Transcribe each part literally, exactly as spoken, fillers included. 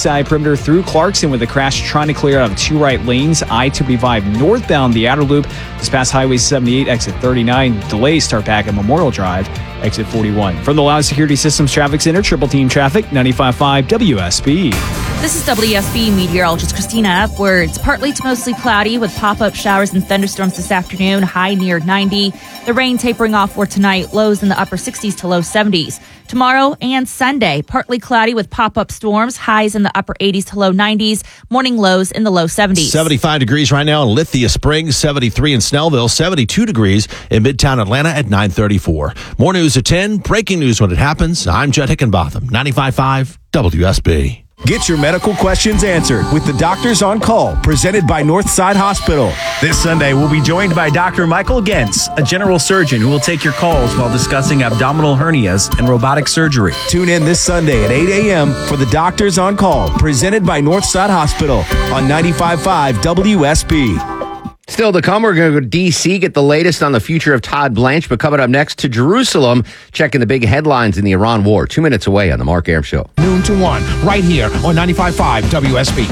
side perimeter through Clarkson with a crash trying to clear out of two right lanes. I twenty-five northbound the outer loop. Just past Highway seventy-eight, exit thirty-nine. Delays start back at Memorial Drive, exit forty-one. From the Loud Security Systems Traffic Center, Triple Team Traffic, ninety-five point five W S B. This is W S B meteorologist Christina Upwards. Partly to mostly cloudy with pop-up showers and thunderstorms this afternoon, high near ninety. The rain tapering off for tonight, lows in the upper sixties to low seventies. Tomorrow and Sunday, partly cloudy with pop-up storms, highs in the upper eighties to low nineties, morning lows in the low seventies. seventy-five degrees right now in Lithia Springs, seventy-three in Snellville, seventy-two degrees in Midtown Atlanta at nine thirty-four. More news at ten, breaking news when it happens. I'm Judd Hickenbotham, ninety-five point five W S B. Get your medical questions answered with the Doctors on Call, presented by Northside Hospital. This Sunday, we'll be joined by Doctor Michael Gentz, a general surgeon who will take your calls while discussing abdominal hernias and robotic surgery. Tune in this Sunday at eight a.m. for the Doctors on Call, presented by Northside Hospital on ninety-five point five W S B. Still to come, we're going to go to D C, get the latest on the future of Todd Blanche, but coming up next to Jerusalem, checking the big headlines in the Iran war. Two minutes away on the Mark Arum Show. Noon to one, right here on ninety-five point five W S B.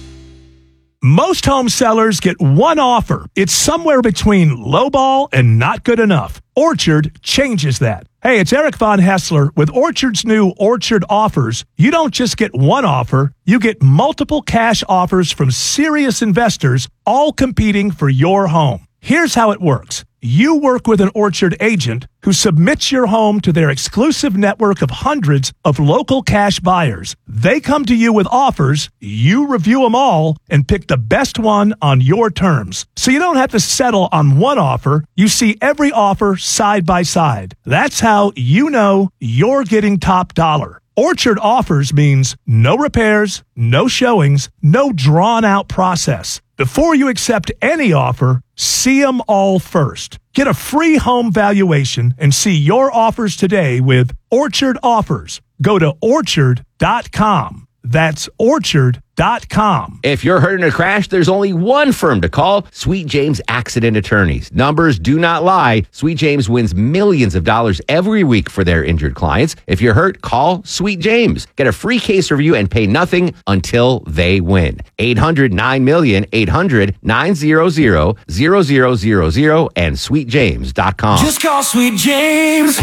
Most home sellers get one offer. It's somewhere between lowball and not good enough. Orchard changes that. Hey, it's Eric Von Hessler. With Orchard's new Orchard offers, you don't just get one offer, you get multiple cash offers from serious investors, all competing for your home. Here's how it works. You work with an Orchard agent who submits your home to their exclusive network of hundreds of local cash buyers. They come to you with offers, you review them all, and pick the best one on your terms. So you don't have to settle on one offer. You see every offer side by side. That's how you know you're getting top dollar. Orchard offers means no repairs, no showings, no drawn-out process. Before you accept any offer, see them all first. Get a free home valuation and see your offers today with Orchard Offers. Go to orchard dot com. That's orchard dot com. If you're hurt in a crash, there's only one firm to call, Sweet James Accident Attorneys. Numbers do not lie. Sweet James wins millions of dollars every week for their injured clients. If you're hurt, call Sweet James. Get a free case review and pay nothing until they win. eight hundred nine million, eight hundred nine hundred, zero zero zero zero and sweet james dot com. Just call Sweet James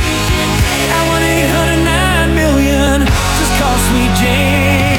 at one eight hundred nine million. Just call Sweet James,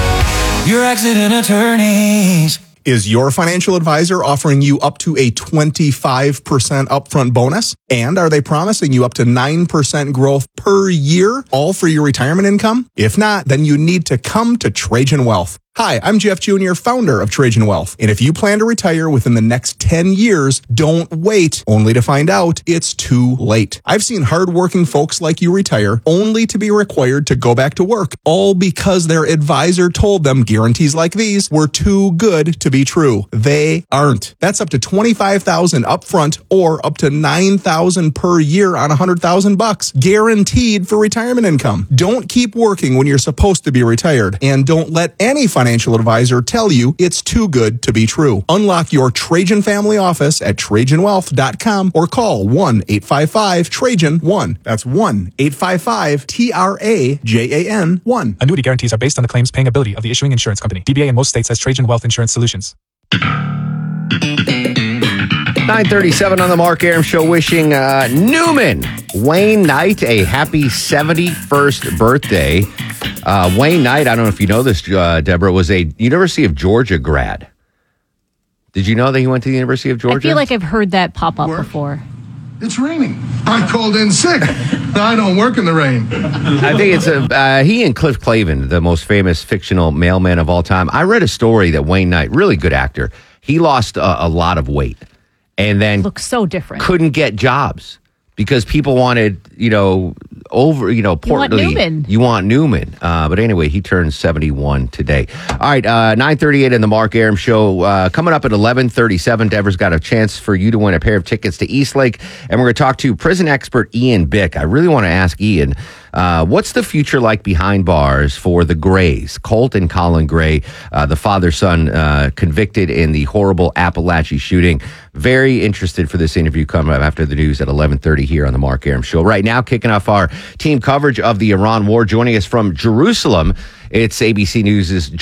your accident attorneys. Is your financial advisor offering you up to a twenty-five percent upfront bonus? And are they promising you up to nine percent growth per year, all for your retirement income? If not, then you need to come to Trajan Wealth. Hi, I'm Jeff Junior, founder of Trajan Wealth. And if you plan to retire within the next ten years, don't wait only to find out it's too late. I've seen hardworking folks like you retire only to be required to go back to work, all because their advisor told them guarantees like these were too good to be true. They aren't. That's up to twenty-five thousand dollars upfront or up to nine thousand dollars per year on one hundred thousand bucks, guaranteed for retirement income. Don't keep working when you're supposed to be retired, and don't let any financial financial advisor tell you it's too good to be true. Unlock your Trajan family office at trajan wealth dot com or call one eight five five Trajan one. That's one eight five five T R A J A N one. Annuity guarantees are based on the claims paying ability of the issuing insurance company. D B A in most states has Trajan Wealth Insurance Solutions. nine thirty-seven on the Mark Arum Show, wishing uh, Newman Wayne Knight a happy seventy-first birthday. Uh, Wayne Knight, I don't know if you know this, uh, Deborah, was a University of Georgia grad. Did you know that he went to the University of Georgia? I feel like I've heard that pop up Work. before. It's raining. I called in sick. I don't work in the rain. I think it's a uh, he and Cliff Clavin, the most famous fictional mailman of all time. I read a story that Wayne Knight, really good actor, he lost a, a lot of weight and then looks so different. Couldn't get jobs because people wanted, you know, over, you know, portly. You want Newman. You want Newman. Uh, but anyway, he turns seventy-one today. All right, uh, nine thirty-eight in the Mark Arum Show. Uh, coming up at eleven thirty-seven, Deborah's got a chance for you to win a pair of tickets to Eastlake. And we're going to talk to prison expert Ian Bick. I really want to ask Ian, uh, what's the future like behind bars for the Grays? Colt and Colin Gray, uh, the father-son uh, convicted in the horrible Appalachia shooting. Very interested for this interview coming up after the news at eleven thirty here on the Mark Arum Show. Right now, kicking off our team coverage of the Iran war. Joining us from Jerusalem, it's A B C News'